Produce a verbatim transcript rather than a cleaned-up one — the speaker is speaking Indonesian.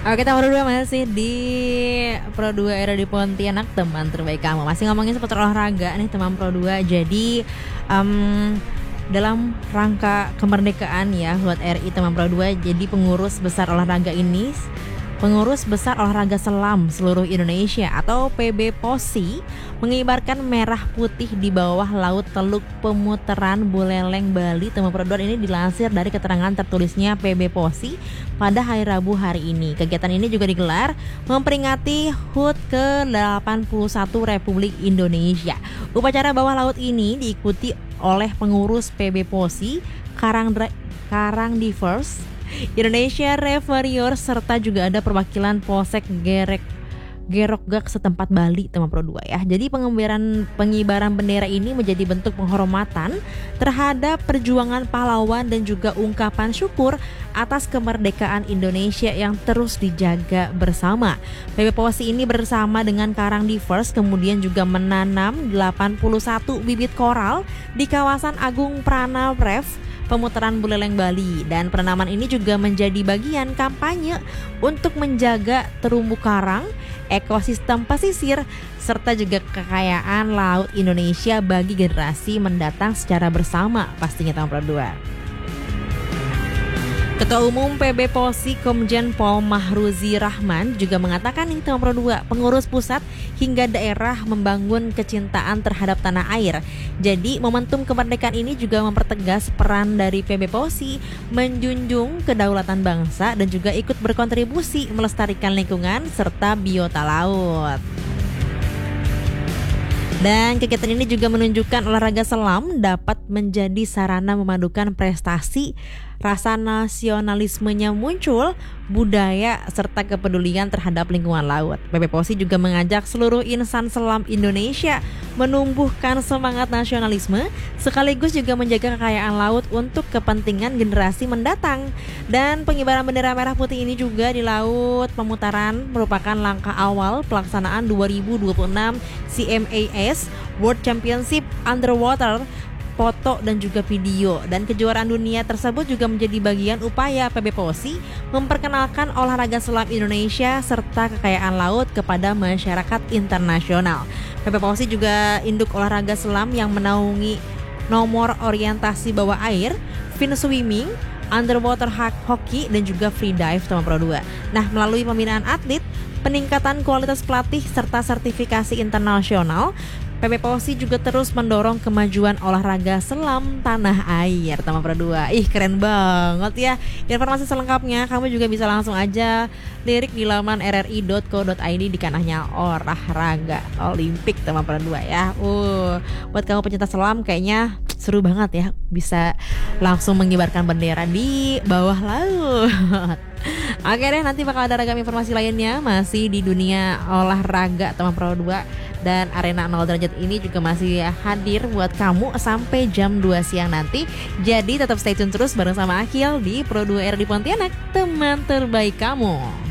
Oke, kita berdua masih di Pro dua era di Pontianak, teman terbaik kamu. Masih ngomongin seputar olahraga nih teman Pro dua. Jadi um, dalam rangka kemerdekaan ya buat R I teman Pro dua, jadi pengurus besar olahraga ini, Pengurus Besar Olahraga Selam Seluruh Indonesia atau P B P O S I mengibarkan merah putih di bawah laut Teluk Pemutaran Buleleng, Bali. Teman Pro dua, ini dilansir dari keterangan tertulisnya P B P O S I pada hari Rabu hari ini. Kegiatan ini juga digelar memperingati H U T ke delapan puluh satu Republik Indonesia. Upacara bawah laut ini diikuti oleh pengurus P B P O S I, Karang Karangdivers, Indonesia Reverior, serta juga ada perwakilan Polsek Gerek Gerokgak setempat Bali, teman Pro dua ya. Jadi pengibaran pengibaran bendera ini menjadi bentuk penghormatan terhadap perjuangan pahlawan dan juga ungkapan syukur atas kemerdekaan Indonesia yang terus dijaga bersama. P B P O S I ini bersama dengan Karangdivers kemudian juga menanam delapan puluh satu bibit koral di kawasan Agung Pranarev Pemutaran Buleleng, Bali, dan penanaman ini juga menjadi bagian kampanye untuk menjaga terumbu karang, ekosistem pesisir, serta juga kekayaan laut Indonesia bagi generasi mendatang secara bersama pastinya teman Pro dua. Ketua Umum P B P O S I Komjen Pol Mahruzi Rahman juga mengatakan nih teman Pro dua, pengurus pusat hingga daerah membangun kecintaan terhadap tanah air. Jadi momentum kemerdekaan ini juga mempertegas peran dari P B P O S I menjunjung kedaulatan bangsa dan juga ikut berkontribusi melestarikan lingkungan serta biota laut. Dan kegiatan ini juga menunjukkan olahraga selam dapat menjadi sarana memadukan prestasi, rasa nasionalismenya muncul, budaya, serta kepedulian terhadap lingkungan laut. P B P O S I juga mengajak seluruh insan selam Indonesia menumbuhkan semangat nasionalisme, sekaligus juga menjaga kekayaan laut untuk kepentingan generasi mendatang. Dan pengibaran bendera merah putih ini juga di Laut Pemutaran merupakan langkah awal pelaksanaan dua ribu dua puluh enam C M A S World Championship Underwater foto dan juga video, dan kejuaraan dunia tersebut juga menjadi bagian upaya P B P O S I memperkenalkan olahraga selam Indonesia serta kekayaan laut kepada masyarakat internasional. P B P O S I juga induk olahraga selam yang menaungi nomor orientasi bawah air, fin swimming, underwater hockey, dan juga free dive teman Pro dua. Nah, melalui pembinaan atlet, peningkatan kualitas pelatih serta sertifikasi internasional, P B P O S I juga terus mendorong kemajuan olahraga selam tanah air teman Pro dua. Ih, keren banget ya. Informasi selengkapnya kamu juga bisa langsung aja lirik di laman r r i dot co dot i d di kanahnya olahraga Olimpik teman Pro dua ya. Uh, buat kamu pecinta selam kayaknya seru banget ya, bisa langsung mengibarkan bendera di bawah laut. Oke deh, nanti bakal ada ragam informasi lainnya masih di dunia olahraga teman Pro dua. Dan Arena nol derajat ini juga masih hadir buat kamu sampai jam dua siang nanti. Jadi tetap stay tune terus bareng sama Akil di Pro dua R di Pontianak, teman terbaik kamu.